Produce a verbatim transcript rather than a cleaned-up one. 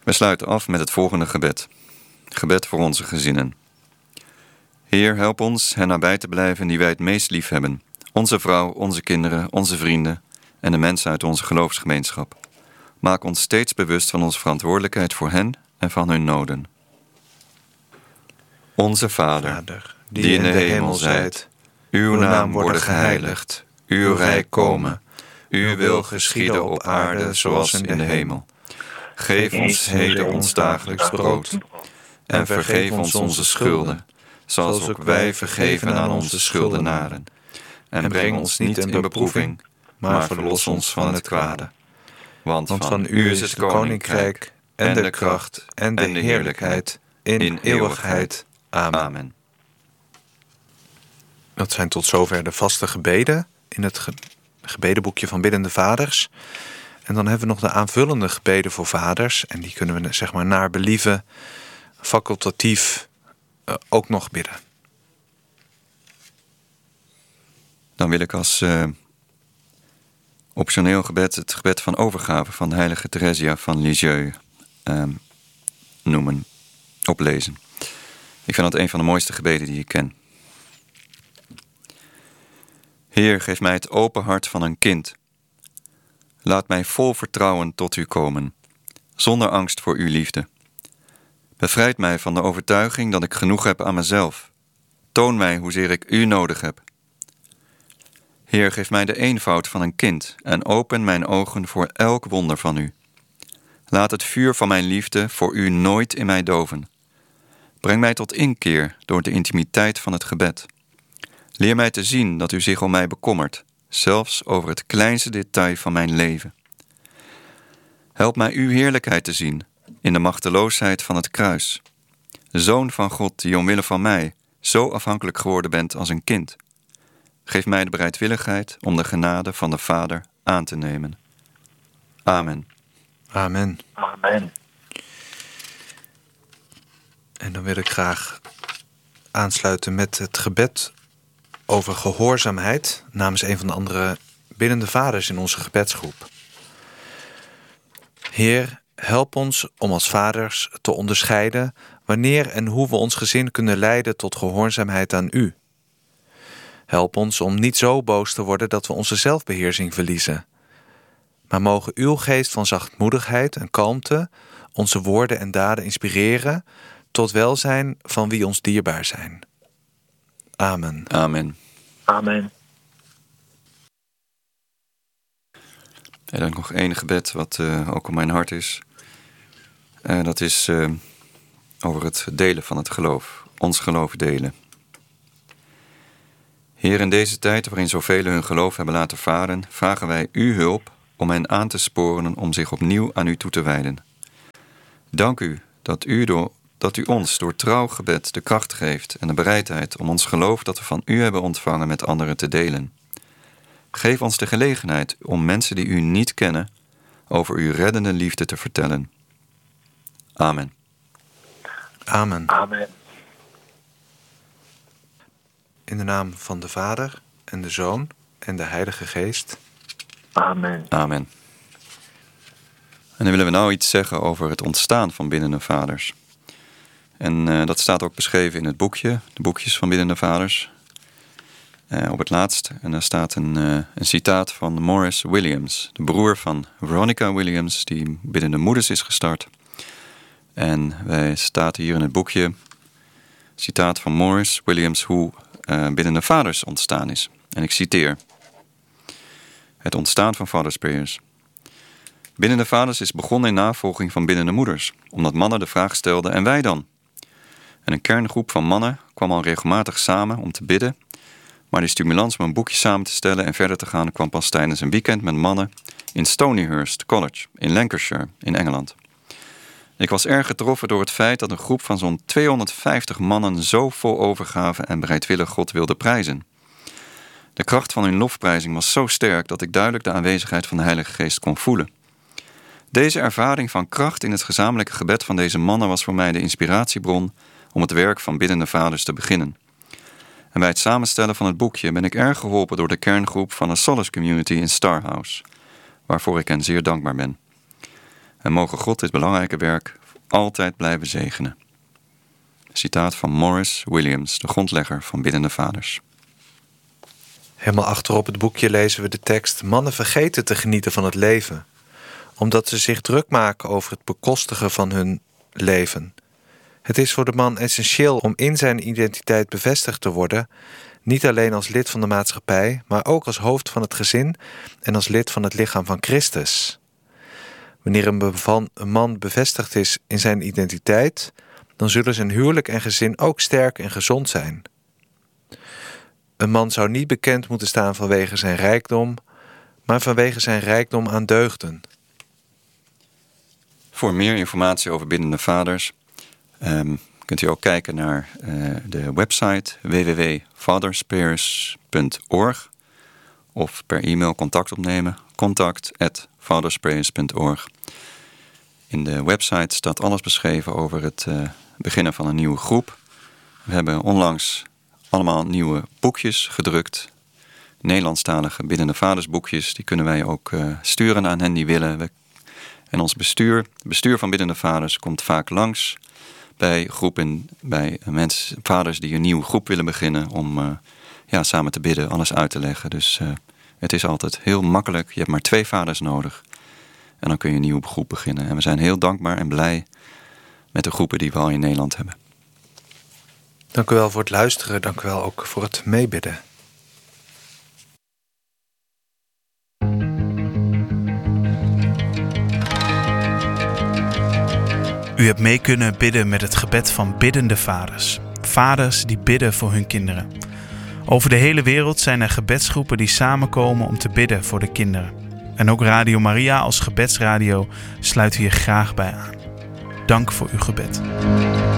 We sluiten af met het volgende gebed. Gebed voor onze gezinnen. Heer, help ons hen nabij te blijven die wij het meest lief hebben. Onze vrouw, onze kinderen, onze vrienden en de mensen uit onze geloofsgemeenschap. Maak ons steeds bewust van onze verantwoordelijkheid voor hen en van hun noden. Onze Vader, Vader, die in de hemel zijt, uw naam worden geheiligd, uw rijk komen, uw wil geschieden op aarde zoals in de hemel. Geef ons heden ons dagelijks brood en vergeef ons onze schulden, zoals ook wij vergeven aan onze schuldenaren. En breng ons niet in beproeving, maar verlos ons van het kwade. Want van u is het koninkrijk en de kracht en de heerlijkheid in eeuwigheid. Amen. Dat zijn tot zover de vaste gebeden in het ge- gebedenboekje van Biddende Vaders. En dan hebben we nog de aanvullende gebeden voor vaders. En die kunnen we zeg maar naar believen facultatief uh, ook nog bidden. Dan wil ik als uh, optioneel gebed het gebed van overgave van de heilige Theresia van Lisieux uh, noemen, oplezen. Ik vind dat een van de mooiste gebeden die ik ken. Heer, geef mij het open hart van een kind. Laat mij vol vertrouwen tot u komen, zonder angst voor uw liefde. Bevrijd mij van de overtuiging dat ik genoeg heb aan mezelf. Toon mij hoezeer ik u nodig heb. Heer, geef mij de eenvoud van een kind en open mijn ogen voor elk wonder van u. Laat het vuur van mijn liefde voor u nooit in mij doven. Breng mij tot inkeer door de intimiteit van het gebed. Leer mij te zien dat u zich om mij bekommert, zelfs over het kleinste detail van mijn leven. Help mij uw heerlijkheid te zien in de machteloosheid van het kruis. Zoon van God die omwille van mij zo afhankelijk geworden bent als een kind. Geef mij de bereidwilligheid om de genade van de Vader aan te nemen. Amen. Amen. Amen. En dan wil ik graag aansluiten met het gebed over gehoorzaamheid namens een van de andere biddende vaders in onze gebedsgroep. Heer, help ons om als vaders te onderscheiden wanneer en hoe we ons gezin kunnen leiden tot gehoorzaamheid aan u. Help ons om niet zo boos te worden dat we onze zelfbeheersing verliezen. Maar mogen uw geest van zachtmoedigheid en kalmte onze woorden en daden inspireren tot welzijn van wie ons dierbaar zijn. Amen. Amen. Amen. En dan nog één gebed wat uh, ook op mijn hart is. Uh, dat is uh, over het delen van het geloof. Ons geloof delen. Heer, in deze tijd waarin zoveel hun geloof hebben laten varen, vragen wij uw hulp om hen aan te sporen om zich opnieuw aan u toe te wijden. Dank u dat u, door, dat u ons door trouw gebed de kracht geeft en de bereidheid om ons geloof dat we van u hebben ontvangen met anderen te delen. Geef ons de gelegenheid om mensen die u niet kennen over uw reddende liefde te vertellen. Amen. Amen. Amen. In de naam van de Vader en de Zoon en de Heilige Geest. Amen. Amen. En dan willen we nou iets zeggen over het ontstaan van Biddende Vaders. En uh, dat staat ook beschreven in het boekje, de boekjes van Biddende Vaders. Uh, op het laatst. En daar staat een, uh, een citaat van Maurice Williams, de broer van Veronica Williams, die Biddende Moeders is gestart. En wij staat hier in het boekje, citaat van Maurice Williams, hoe uh, Biddende Vaders ontstaan is. En ik citeer. Het ontstaan van Fathers Prayers. Biddende Vaders is begonnen in navolging van Biddende Moeders, omdat mannen de vraag stelden, en wij dan? En een kerngroep van mannen kwam al regelmatig samen om te bidden, maar die stimulans om een boekje samen te stellen en verder te gaan kwam pas tijdens een weekend met mannen in Stonyhurst College in Lancashire in Engeland. Ik was erg getroffen door het feit dat een groep van zo'n tweehonderdvijftig mannen zo vol overgave en bereidwillig God wilde prijzen. De kracht van hun lofprijzing was zo sterk dat ik duidelijk de aanwezigheid van de Heilige Geest kon voelen. Deze ervaring van kracht in het gezamenlijke gebed van deze mannen was voor mij de inspiratiebron om het werk van Biddende Vaders te beginnen. En bij het samenstellen van het boekje ben ik erg geholpen door de kerngroep van de Solace Community in Starhouse, waarvoor ik hen zeer dankbaar ben. En mogen God dit belangrijke werk altijd blijven zegenen. Citaat van Morris Williams, de grondlegger van Biddende Vaders. Helemaal achterop het boekje lezen we de tekst: mannen vergeten te genieten van het leven, omdat ze zich druk maken over het bekostigen van hun leven. Het is voor de man essentieel om in zijn identiteit bevestigd te worden, niet alleen als lid van de maatschappij, maar ook als hoofd van het gezin en als lid van het lichaam van Christus. Wanneer een, bevan, een man bevestigd is in zijn identiteit, dan zullen zijn huwelijk en gezin ook sterk en gezond zijn. Een man zou niet bekend moeten staan vanwege zijn rijkdom, maar vanwege zijn rijkdom aan deugden. Voor meer informatie over Biddende Vaders um, kunt u ook kijken naar uh, de website w w w punt fathersprayers punt org of per e-mail contact opnemen contact at fathersprayers punt org. In de website staat alles beschreven over het uh, beginnen van een nieuwe groep. We hebben onlangs allemaal nieuwe boekjes gedrukt. Nederlandstalige Biddende Vaders boekjes. Die kunnen wij ook uh, sturen aan hen die willen. We, en ons bestuur, het bestuur van Biddende Vaders komt vaak langs bij groepen, bij mensen, vaders die een nieuwe groep willen beginnen om uh, ja, samen te bidden, alles uit te leggen. Dus uh, het is altijd heel makkelijk. Je hebt maar twee vaders nodig. En dan kun je een nieuwe groep beginnen. En we zijn heel dankbaar en blij met de groepen die we al in Nederland hebben. Dank u wel voor het luisteren. Dank u wel ook voor het meebidden. U hebt mee kunnen bidden met het gebed van biddende vaders. Vaders die bidden voor hun kinderen. Over de hele wereld zijn er gebedsgroepen die samenkomen om te bidden voor de kinderen. En ook Radio Maria als gebedsradio sluit hier graag bij aan. Dank voor uw gebed.